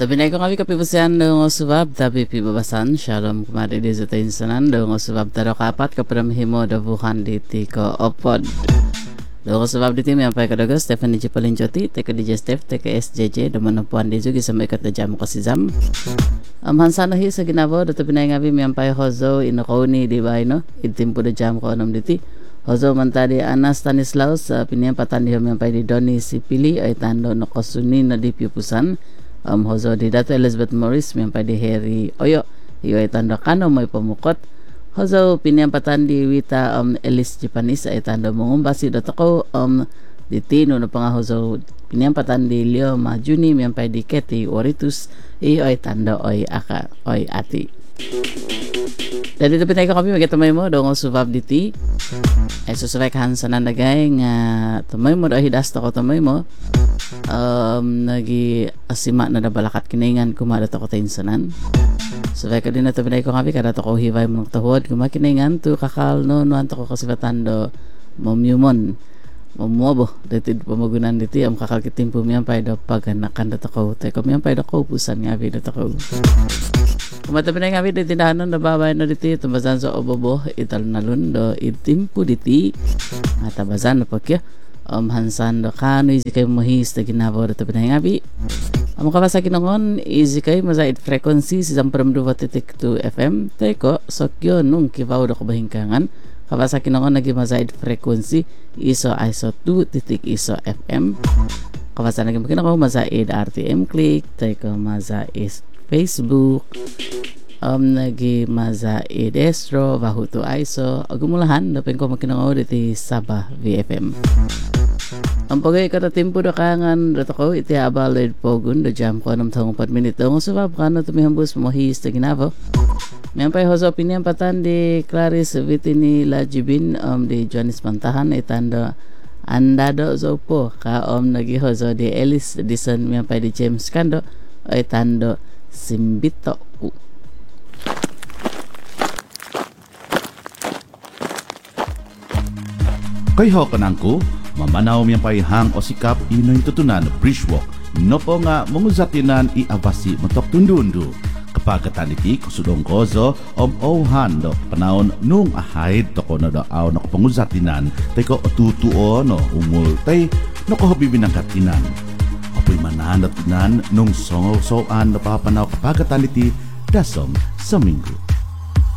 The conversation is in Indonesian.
Tabi na ko kami kapibusian ng usubab, tabi pibabasan, shalom kumari di sa tainsanan, ng usubab taro kapat kaparamhimo dabuhan diti ko opod. Ng usubab diti may ampay kadago, Stephanie Chipalinchoti, teka DJ Steph, teka SJJ, dumanapuan di jugi sa may katadjam ko si Zam. Hansanahi sa ginabo, dato pinay may ampay hozo, inokoni, di ba, no? Itimpo da jam ko anam diti. Hozo mantadi Anas Stanislaus, piniampatan di may ampay di Doni Sipili, ay tando no kosuni na di piupusan. Hozo di Dato Elizabeth Morris miyampay di Harry Oyo iyo ay tando kano may pamukot. Hozo piniampatan di Wita Elis Japanis ay tando mangumbasi dato ko di Tino na pang hozo piniampatan di Leo Majuni miyampay di Keti Oritus iyo ay tando oy aka oy ati. Dali ito pinay ko kami magatamay mo dong subab diti ay susubekhan sa nanagay nga tamay mo dahil hidasta ko tamay mo nagi asima na nabalakat kiningan kumadato ko tainsanan subay ka din na ito pinay ko kami kadato ko hivay mo nagtahod kumakiningan to kakal no anto ko kasibatando mamyumon mamuabo dito pamagunan dito am kakal kitim pumiyampay do paganakan dato ko tay kumiyampay do ko pusan nga dato ko kumatabi na nga dito tindahanon na babay no dito tumbasan sa obobo ital nalun do itimpo dito atabasan na pagkya hansan do kano easy kayo mahis na ginabo dito pinay ang kabasa kinangon easy kayo mazaid frequency si Zampram 2.2 FM teko sokyo nung kibaw do kabahingkangan kabasa kinangon nagi mazaid frequency iso 2 iso FM kabasa nagi kinangon mazaid RTM click teko mazaid Facebook nagi mazaid estro bahuto iso agumulahan dapen ko makinangon diti Sabah VFM. Ang pagay katatimpo da kangan dato ko iti abalid pogun da jam ko 4 minute ng usubab kano tumihambus mohis ta ginavo. May hoso opinion patan di Clarice Vitini Lajibin di Johannes Pantahan itando andado zopo ka nagi hoso di Ellis Dison may di James Kando itando Simbito u. Kay ho kanangko mamanaw miyang paihang o sikap inoy tutunan bridgewalk no po nga munguzatinan iabasi matok tundundu kapag kataniti kusudong kozo ohan do panahon nung ahayd to ko na do aw nakapanguzatinan tay ko tutuo no umul tay no ko habibin ang katinan apoy manan at tinan nung songaw-soan na papanaw kapag kataniti dasom sa minggu.